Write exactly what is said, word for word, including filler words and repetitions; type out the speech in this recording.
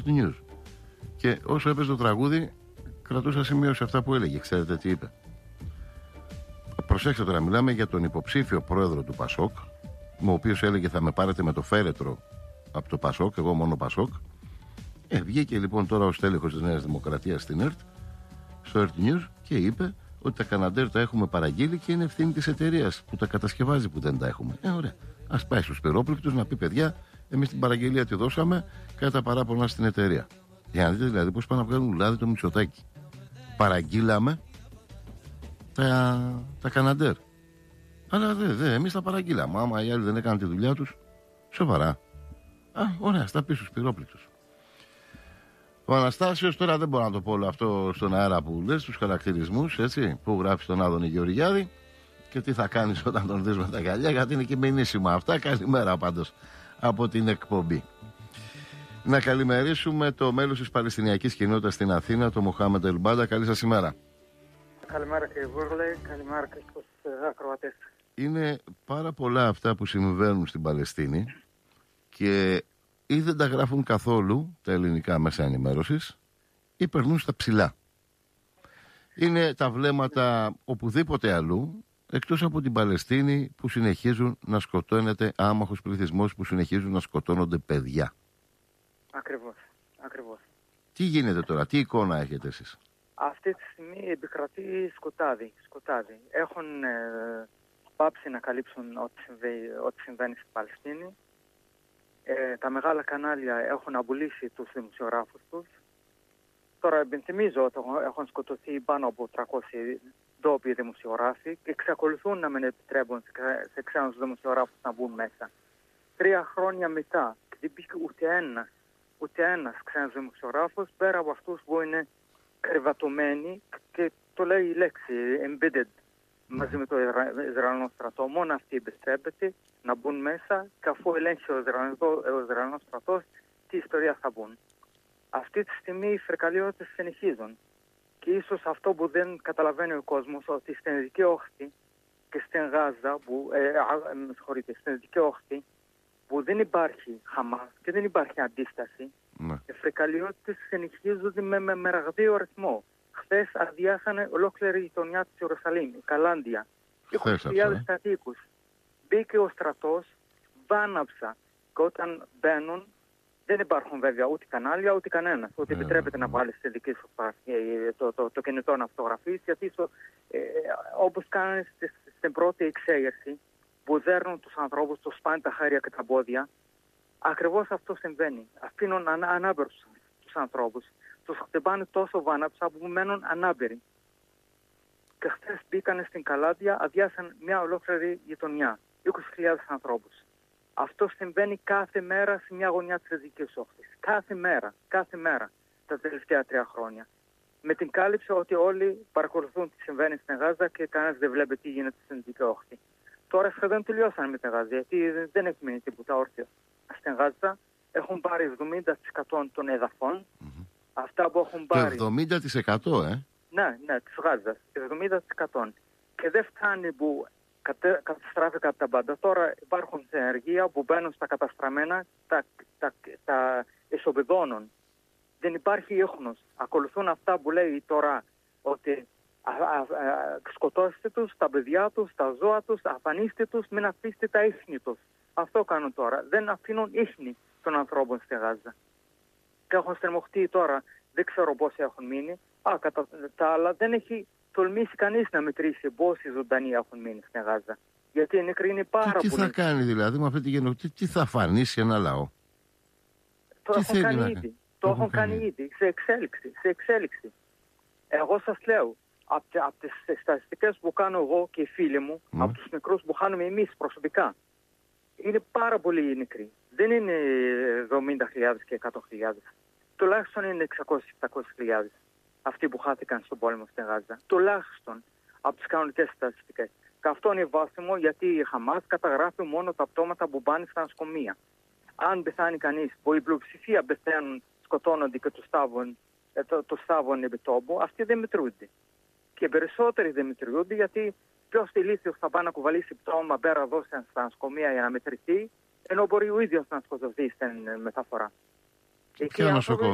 Earth News. Και όσο έπαιζε το τραγούδι, κρατούσα σημείωση αυτά που έλεγε. Ξέρετε τι είπε? Προσέξτε τώρα, μιλάμε για τον υποψήφιο πρόεδρο του Πασόκ, ο οποίος έλεγε θα με πάρετε με το φέρετρο από το Πασόκ, εγώ μόνο Πασόκ. Ε, βγήκε λοιπόν τώρα ως τέλεχος της Νέας Δημοκρατίας στην ΕΡΤ, στο Earth News, και είπε ότι τα Καναντέρ τα έχουμε παραγγείλει και είναι ευθύνη της εταιρείας που τα κατασκευάζει που δεν τα έχουμε. Ε, ωραία. Ας πάει στους πυρόπληκτους να πει: παιδιά, εμείς την παραγγελία τη δώσαμε, κατά τα παράπονα στην εταιρεία. Για να δείτε δηλαδή πώς πάνε να βγάλουν λάδι το Μητσοτάκη. Παραγγείλαμε τα, τα Καναντέρ. Αλλά δε, δε, εμείς τα παραγγείλαμε. Άμα οι άλλοι δεν έκαναν τη δουλειά τους, σοβαρά. Α, ωραία, στα πει στους πυρόπληκτους. Ο Αναστάσιος, τώρα δεν μπορώ να το πω όλο αυτό στον αέρα που λες, τους χαρακτηρισμούς, έτσι, που γράφει στον Άδωνη Γεωργιάδη και τι θα κάνεις όταν τον δεις με τα γυαλιά, γιατί είναι και μηνύσιμα αυτά. Καλημέρα πάντως από την εκπομπή. Να καλημερίσουμε το μέλος της Παλαιστινιακής Κοινότητας στην Αθήνα, το Μοχάμεντ Ελμπάντα. Καλή σας ημέρα. Καλημέρα κύριε Βούρλε, καλημέρα και στους ακροατές. Είναι πάρα πολλά αυτά που συμβαίνουν στην Παλαιστίνη και ή δεν τα γράφουν καθόλου τα ελληνικά μέσα ενημέρωσης ή περνούν στα ψηλά. Είναι τα βλέμματα οπουδήποτε αλλού, εκτός από την Παλαιστίνη, που συνεχίζουν να σκοτώνεται άμαχος πληθυσμός, που συνεχίζουν να σκοτώνονται παιδιά. Ακριβώς, ακριβώς. Τι γίνεται τώρα, τι εικόνα έχετε εσείς? Αυτή τη στιγμή επικρατεί σκοτάδι, σκοτάδι. Έχουν ε, πάψει να καλύψουν ό,τι συμβαίνει, ό,τι συμβαίνει στην Παλαιστίνη. Ε, τα μεγάλα κανάλια έχουν απολύσει τους δημοσιογράφους τους. Τώρα επενθυμίζω ότι έχουν σκοτωθεί πάνω από τριακόσιοι ντόπιοι δημοσιογράφοι και εξακολουθούν να μην επιτρέπουν σε ξένους δημοσιογράφους να μπουν μέσα. Τρία χρόνια μετά δεν μπήκε ούτε ένας, ούτε ένας ξένος δημοσιογράφος πέρα από αυτούς που είναι κρεβατωμένοι και το λέει η λέξη embedded μαζί με το Ισραηλινό στρατό. Μόνο αυτοί επιτρέπεται να μπουν μέσα και αφού ελέγξει ο Ισραηλινός στρατός τι ιστορία θα μπουν. Αυτή τη στιγμή οι φρικαλαιότητες συνεχίζουν και ίσως αυτό που δεν καταλαβαίνει ο κόσμος ότι στην Δυτική Όχθη και στην Γάζα που, ε, με συγχωρείτε, στην Δυτική Όχθη που δεν υπάρχει Χαμάς και δεν υπάρχει αντίσταση, ναι. Οι φρικαλαιότητες συνεχίζονται με, με, με ραγδαίο ρυθμό. Χθες αδειάσανε ολόκληρη η γειτονιά της Ιερουσαλήμ, η Καλάντια, είκοσι χιλιάδες κατοίκους. Μπήκε ο στρατός, βάναψα και όταν μπαίνουν δεν υπάρχουν βέβαια ούτε κανάλια ούτε κανένας. Ούτε yeah. επιτρέπεται να βάλεις τη δική σου το, το, το κινητό να φωτογραφείς, γιατί στο, ε, όπως κάνανε στην πρώτη εξέγερση που δέρνουν τους ανθρώπους, τους σπάνε τα χέρια και τα πόδια, ακριβώς αυτό συμβαίνει. Αφήνουν ανα, ανάπηρους τους ανθρώπους. Τους χτυπάνε τόσο βάναψα που μένουν ανάπηροι. Και χθες μπήκανε στην Καλάντια, αδειάσαν μια ολόκληρη γειτονιά, είκοσι χιλιάδες ανθρώπους. Αυτό συμβαίνει κάθε μέρα σε μια γωνιά της Δυτικής Όχθης. Κάθε μέρα, κάθε μέρα τα τελευταία τρία χρόνια. Με την κάλυψη ότι όλοι παρακολουθούν τι συμβαίνει στην Γάζα και κανένας δεν βλέπει τι γίνεται στην Δυτική Όχθη. Τώρα σχεδόν τελειώσαν με την Γάζα, γιατί δεν έχει μείνει τίποτα όρθιο. Στην Γάζα έχουν πάρει εβδομήντα τοις εκατό των εδαφών. Mm-hmm. Αυτά που έχουν πάρει. Το εβδομήντα τοις εκατό, ε? Ναι, ναι, της Γάζας. εβδομήντα τοις εκατό. Και δεν φτάνει που κατε, καταστράφηκαν τα πάντα. Τώρα υπάρχουν ενεργεία που μπαίνουν στα καταστραμμένα, τα, τα, τα ισοπεδώνουν. Δεν υπάρχει ίχνος. Ακολουθούν αυτά που λέει τώρα ότι α, α, α, σκοτώστε τους, τα παιδιά τους, τα ζώα τους, αφανίστε τους, μην αφήσετε τα ίχνη τους. Αυτό κάνουν τώρα. Δεν αφήνουν ίχνη των ανθρώπων στη Γάζα. Και έχουν στριμωχτεί τώρα, δεν ξέρω πόσοι έχουν μείνει. Α, κατά τα άλλα δεν έχει τολμήσει κανείς να μετρήσει πόσοι ζωντανοί έχουν μείνει στη Γάζα. Γιατί οι νεκροί είναι πάρα πολύ. Τι θα κάνει δηλαδή με αυτή τη γενοκτή, τι θα φανίσει ένα λαό? Το τι έχουν κάνει ήδη. Το έχουν κάνει ήδη. Σε εξέλιξη. Σε εξέλιξη. Εγώ σας λέω, από, από τις στατιστικές που κάνω εγώ και οι φίλοι μου, mm. από τους νεκρούς που χάνουμε εμείς προσωπικά, είναι πάρα πολύ νεκροί. Δεν είναι εβδομήντα χιλιάδες και εκατό χιλιάδες. Τουλάχιστον είναι εξακόσιες με επτακόσιες χιλιάδες αυτοί που χάθηκαν στον πόλεμο στην Γάζα. Τουλάχιστον από τις κανονικές στατιστικές. Και αυτό είναι βάσιμο γιατί η Χαμάς καταγράφει μόνο τα πτώματα που πάνε στα νοσοκομεία. Αν πεθάνει κανείς, που η πλειοψηφία πεθαίνουν, σκοτώνονται και τους στάβουν, το, το στάβουν επί τόπου, αυτοί δεν μετρούνται. Και περισσότεροι δεν μετρούνται γιατί ποιος ηλίθιος θα πάει να κουβαλήσει πτώμα πέρα εδώ στα νοσοκομεία για να μετρηθεί, ενώ μπορεί ο ίδιος να σκοτωθεί στην μεταφορά. Ποια νοσοκομεία?